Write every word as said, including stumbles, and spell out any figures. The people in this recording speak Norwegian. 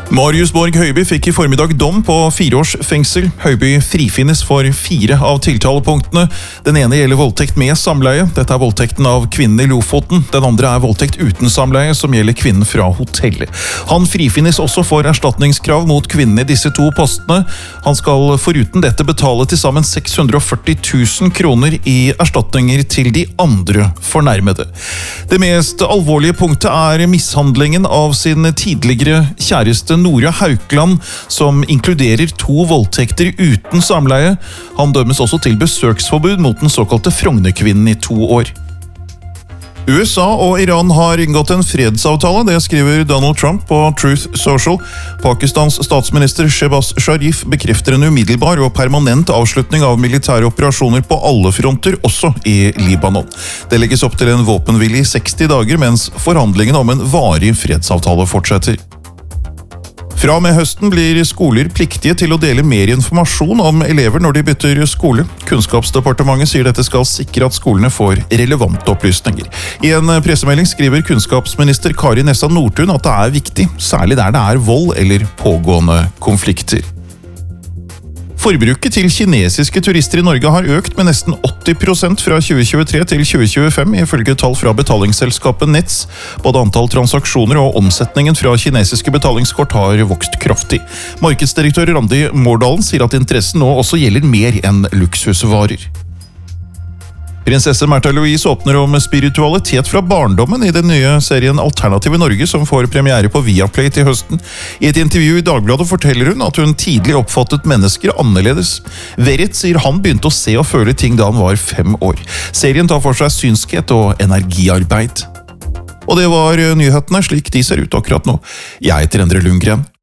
Marius Borg Høiby fikk i formiddag dom på fire års fengsel. Høiby frifinnes for fire av tiltalepunktene. Den ene gjelder voldtekt med samleie. Dette er voldtekten av kvinnen i Lofoten. Den andre er voldtekt uten samleie, som gjelder kvinnen fra hotellet. Han frifinnes også for erstatningskrav mot kvinnen i disse to postene. Han skal foruten dette betale til sammen seks hundre og førti tusen kroner i erstatninger til de andre fornærmede. Det mest alvorlige punktet er mishandlingen av sin tidligere kjæreste Nora Haukland, som inkluderer to voldtekter uten samleie. Han dømmes også til besøksforbud mot den såkalte Frognerkvinnen i to år. U S A og Iran har inngått en fredsavtale, det skriver Donald Trump på Truth Social. Pakistans statsminister Shehbaz Sharif bekrefter en umiddelbar og permanent avslutning av militære operasjoner på alle fronter, også i Libanon. Det legges opp til en våpenhvile i seksti dager, mens forhandlingene om en varig fredsavtale fortsetter. Fra og med høsten blir skoler pliktige til å dele mer informasjon om elever når de bytter skole. Kunnskapsdepartementet sier dette skal sikre at skolene får relevante opplysninger. I en pressemelding skriver kunnskapsminister Kari Nessa Nordtun at det er viktig, særlig der det er vold eller pågående konflikter. Forbruket til kinesiske turister i Norge har økt med nesten åtti prosent fra tjue tjuetre til tjue tjuefem, ifølge tall fra betalingsselskapet Nets. Både antall transaksjoner og omsetningen fra kinesiske betalingskort har vokst kraftig. Markedsdirektør Randi Mårdalen sier at interessen nå også gjelder mer enn luksusvarer. Prinsesse Märtha Louise åpner om spiritualitet fra barndommen i den nye serien Alternative Norge, som får premiere på Viaplay til høsten. I et intervju i Dagbladet forteller hun at hun tidlig oppfattet mennesker annerledes. Verrett sier han begynte å se og føle ting da han var fem år. Serien tar for seg synskhet og energiarbeid. Og det var nyhetene slik de ser ut akkurat nå. Jeg heter Endre Lundgren.